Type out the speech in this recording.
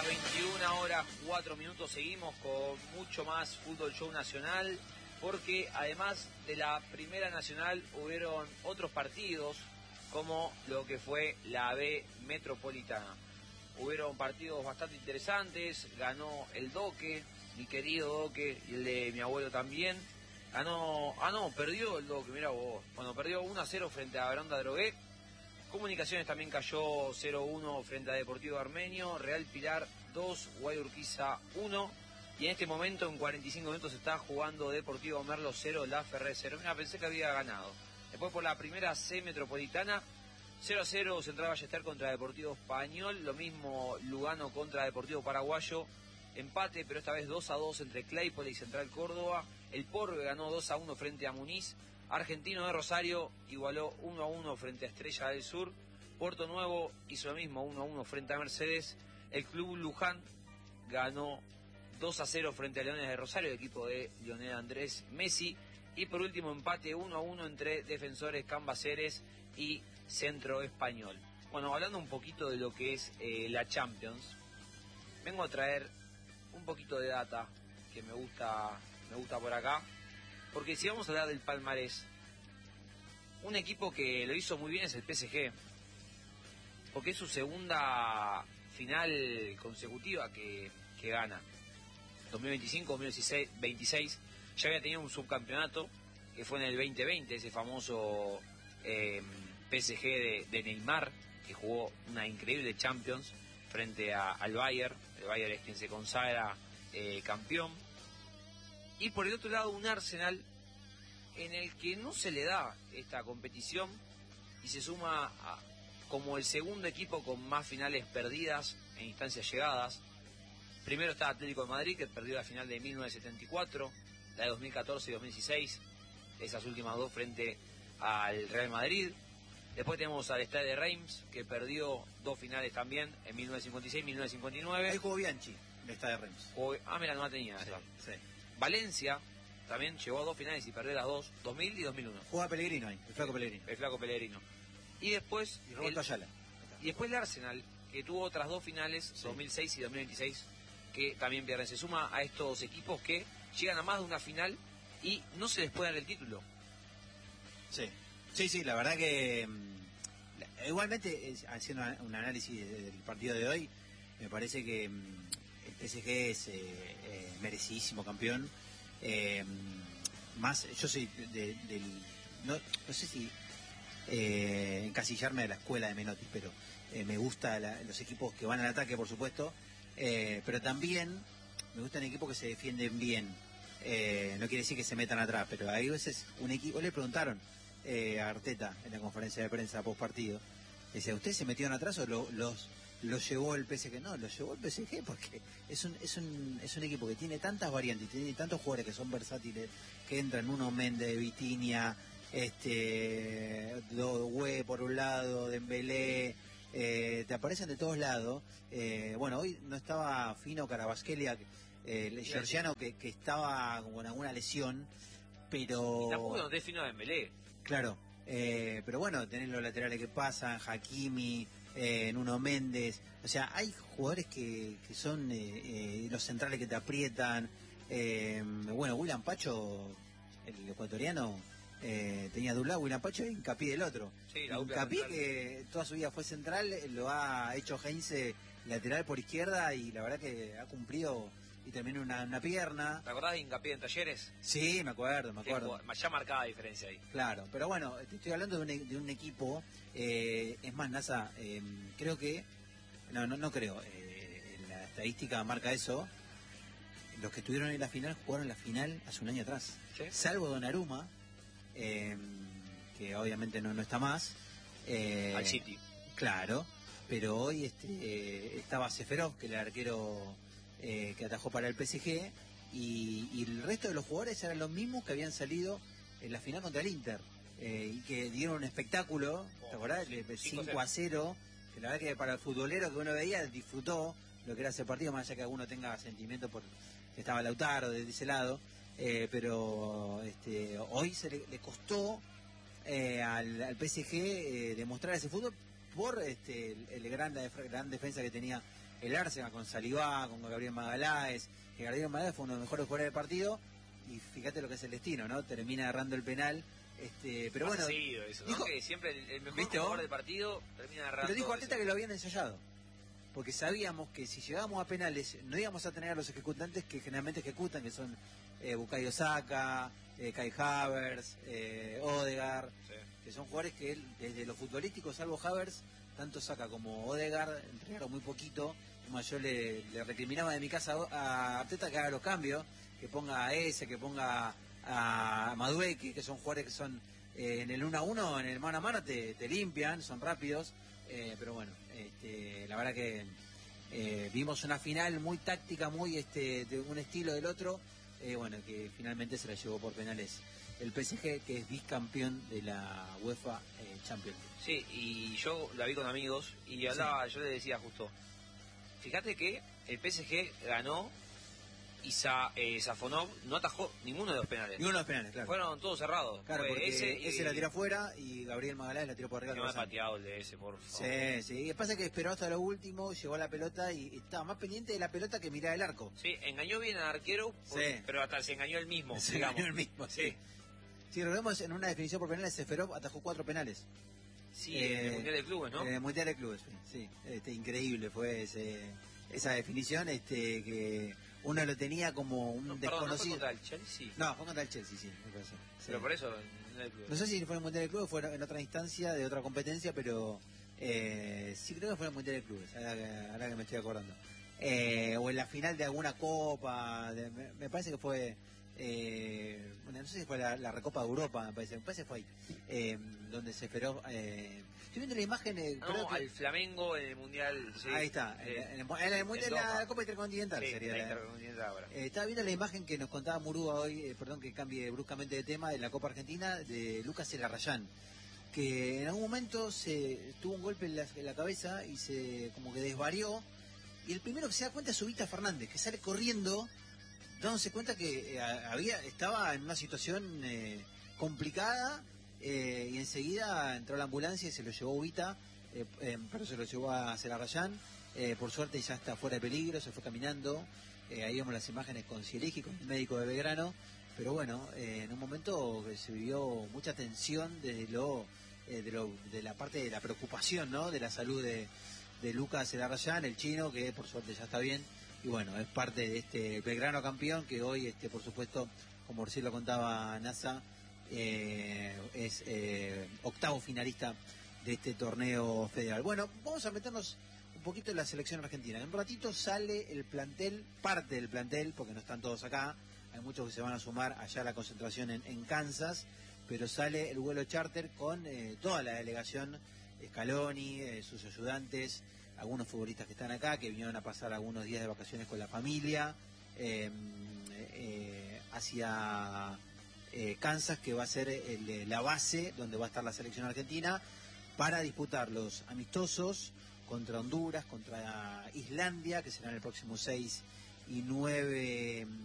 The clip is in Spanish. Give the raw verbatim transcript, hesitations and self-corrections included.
veintiuna horas cuatro minutos, seguimos con mucho más Fútbol Show Nacional, porque además de la Primera Nacional hubieron otros partidos, como lo que fue la B Metropolitana. Hubieron partidos bastante interesantes, ganó el Doque, mi querido Doque, y el de mi abuelo también. Ganó, ah no, perdió el Doque, mirá vos. Bueno, perdió uno a cero frente a Baronda Drogué. Comunicaciones también cayó cero uno frente a Deportivo Armenio. Real Pilar dos, Guayurquiza uno. Y en este momento, en cuarenta y cinco minutos, se está jugando Deportivo Merlo cero, La Ferré cero. Mira, pensé que había ganado. Después por la primera C Metropolitana, cero a cero Central Ballester contra Deportivo Español. Lo mismo Lugano contra Deportivo Paraguayo. Empate, pero esta vez dos a dos entre Claypole y Central Córdoba. El Porbe ganó dos a uno frente a Muniz. Argentino de Rosario igualó uno a uno frente a Estrella del Sur. Puerto Nuevo hizo lo mismo, uno a uno frente a Mercedes. El Club Luján ganó dos a cero frente a Leones de Rosario, el equipo de Lionel Andrés Messi. Y por último, empate uno a uno entre Defensores Cambaceres y Centro Español. Bueno, hablando un poquito de lo que es eh, la Champions, vengo a traer un poquito de data que me gusta, me gusta por acá. Porque si vamos a hablar del palmarés, un equipo que lo hizo muy bien es el P S G, porque es su segunda final consecutiva que, que gana. dos mil veinticinco, dos mil veintiséis, ya había tenido un subcampeonato, que fue en el veinte veinte, ese famoso eh, P S G de, de Neymar, que jugó una increíble Champions frente a, al Bayern. El Bayern es quien se consagra eh, campeón. Y por el otro lado, un Arsenal en el que no se le da esta competición y se suma a, como el segundo equipo con más finales perdidas en instancias llegadas. Primero está Atlético de Madrid, que perdió la final de mil novecientos setenta y cuatro, la de dos mil catorce y dos mil dieciséis, esas últimas dos frente al Real Madrid. Después tenemos al Stade de Reims, que perdió dos finales también en mil novecientos cincuenta y seis y mil novecientos cincuenta y nueve. Ahí jugó Bianchi, el Stade de Reims. Jugó, ah, mira, no la tenía. Sí, sí. Valencia también llegó a dos finales y perdió las dos, dos mil y dos mil uno. Juega Pellegrino ahí, el flaco Pellegrino. El flaco Pellegrino. Y después... Y Roberto el, Ayala. Y después el Arsenal, que tuvo otras dos finales, sí, dos mil seis y dos mil veintiséis, que también pierden. Se suma a estos equipos que llegan a más de una final y no se les puede dar el título. Sí, sí, sí, la verdad que... Igualmente, haciendo un análisis del partido de hoy, me parece que el P S G es eh, eh, merecidísimo campeón. Eh, más, yo soy del... De, no, no sé si eh, encasillarme de la escuela de Menotti, pero eh, me gustan los equipos que van al ataque, por supuesto, eh, pero también me gustan equipos que se defienden bien. Eh, no quiere decir que se metan atrás, pero hay veces un equipo... Le preguntaron Eh, a Arteta en la conferencia de prensa post partido, dice, ¿ustedes se metieron atrás o lo, los lo llevó el P S G? No, lo llevó el P S G porque es un, es un, es un equipo que tiene tantas variantes, tiene tantos jugadores que son versátiles, que entran uno Méndez, Vitinha, este Dogue por un lado, Dembélé, eh, te aparecen de todos lados. Eh, bueno, hoy no estaba Fino Carabasquelia, eh, el georgiano que, que estaba con alguna lesión, pero... Y tampoco no te Fino de Dembélé. Claro, eh, pero bueno, tenés los laterales que pasan, Hakimi, eh, Nuno Méndez, o sea, hay jugadores que, que son eh, eh, los centrales que te aprietan. Eh, bueno, William Pacho, el ecuatoriano, eh, tenía de un lado William Pacho y Hincapié del otro. Sí, la Hincapié, que toda su vida fue central, lo ha hecho Heinze lateral por izquierda y la verdad que ha cumplido. Y terminó una, una pierna. ¿Te acordás de Hincapié en Talleres? Sí, me acuerdo, me acuerdo. Ya marcaba diferencia ahí. Claro, pero bueno, te estoy hablando de un, de un equipo, eh, es más, NASA, eh, creo que, no, no, no creo, eh, la estadística marca eso, los que estuvieron en la final jugaron la final hace un año atrás. ¿Sí? Salvo Donnarumma, eh, que obviamente no, no está más. Eh, Al City. Claro, pero hoy este, eh, estaba Seferov, que era el arquero... Eh, que atajó para el P S G y, y el resto de los jugadores eran los mismos que habían salido en la final contra el Inter eh, y que dieron un espectáculo, oh, ¿te acordás? Sí, cinco a cero, que la verdad que para el futbolero que uno veía disfrutó lo que era ese partido, más allá que alguno tenga sentimiento por que estaba Lautaro de ese lado, eh, pero este, hoy se le, le costó eh, al, al P S G eh, demostrar ese fútbol por este, el, el gran, la gran defensa que tenía el Arsenal con Saliba, con Gabriel Magaláes, que Gabriel Magaláes fue uno de los mejores jugadores del partido, y fíjate lo que es el destino, ¿no? Termina agarrando el penal. Este, pero bueno, eso, ¿no? Dijo, que siempre el, el mejor jugador del partido termina agarrando. Pero dijo Arteta que lo habían ensayado, porque sabíamos que si llegábamos a penales no íbamos a tener a los ejecutantes que generalmente ejecutan, que son eh, Bukayo Saka, eh, Kai Havertz, eh, Odegaard, sí. que son jugadores que él, desde lo futbolístico, salvo Havertz, tanto Saka como Odegaard entrenaron muy poquito. Además, yo le, le recriminaba de mi casa a Arteta que haga los cambios, que ponga a ese, que ponga a Madueke, que son jugadores que son eh, en el uno a uno, en el mano a mano te, te limpian, son rápidos, eh, pero bueno, este, la verdad que eh, vimos una final muy táctica, muy este, de un estilo del otro, eh, bueno, que finalmente se la llevó por penales el P S G, que es bicampeón de la UEFA eh, Champions League. Sí, y yo la vi con amigos y hablaba, sí. yo le decía justo, fíjate que el P S G ganó y Sa, eh, Safonov no atajó ninguno de los penales. Ninguno de los penales, claro. Fueron todos cerrados. Claro, Fue porque ese, ese y... la tiró afuera y Gabriel Magaláes la tiró por arriba. No me ha pateado el de ese, por favor. Sí, sí. Y pasa que esperó hasta lo último, llegó a la pelota y estaba más pendiente de la pelota que mirar el arco. Sí, engañó bien al arquero, por... sí. pero hasta se engañó él mismo. Se digamos. engañó él mismo, sí. sí. Si recordemos, en una definición por penales, Seferov atajó cuatro penales. Sí, eh, en el Mundial de Clubes, ¿no? En el Mundial de Clubes, sí. Este, increíble fue ese, esa definición, este que uno lo tenía como un no, desconocido. Perdón, ¿no fue contra el Chelsea? No, fue contra el Chelsea, sí, me parece. Sí. Pero por eso, en el Mundial de Clubes. No sé si fue en el Mundial de Clubes o fue en otra instancia de otra competencia, pero eh, sí creo que fue en el Mundial de Clubes, ahora que, ahora que me estoy acordando. Eh, o en la final de alguna copa, de, me, me parece que fue... Eh, bueno, no sé si fue la, la Recopa de Europa, me parece, me parece que fue ahí, eh, donde se esperó. Eh, estoy viendo la imagen. Eh, no, creo que, al Flamengo en el Mundial. Sí, ahí está, eh, en, el, en el Mundial, la, la Copa Intercontinental sí, sería. La la, Intercontinental ahora. Eh, estaba viendo la imagen que nos contaba Murúa hoy, eh, perdón que cambie bruscamente de tema, de la Copa Argentina, de Lucas Elarrayán, que en algún momento se tuvo un golpe en la, en la cabeza y se como que desvarió. Y el primero que se da cuenta es Ubita Fernández, que sale corriendo, dándose cuenta que eh, había estaba en una situación eh, complicada, eh, y enseguida entró la ambulancia y se lo llevó Ubita, eh, eh, pero se lo llevó a Celarrayán, eh, por suerte ya está fuera de peligro, se fue caminando, eh, ahí vemos las imágenes con Cieleji, con el médico de Belgrano, pero bueno, eh, en un momento se vivió mucha tensión desde lo, eh, de, lo de la parte de la preocupación, ¿no?, de la salud de, de Lucas Celarrayán, el chino, que por suerte ya está bien. Y bueno, es parte de este Belgrano campeón que hoy, este por supuesto, como recién lo contaba NASA, eh, es eh, octavo finalista de este torneo federal. Bueno, vamos a meternos un poquito en la selección argentina. En un ratito sale el plantel, parte del plantel, porque no están todos acá, hay muchos que se van a sumar allá a la concentración en, en Kansas, pero sale el vuelo charter con eh, toda la delegación, Scaloni, eh, sus ayudantes, algunos futbolistas que están acá, que vinieron a pasar algunos días de vacaciones con la familia, eh, eh, hacia eh, Kansas, que va a ser el, la base donde va a estar la selección argentina, para disputar los amistosos contra Honduras, contra Islandia, que serán el próximo seis y nueve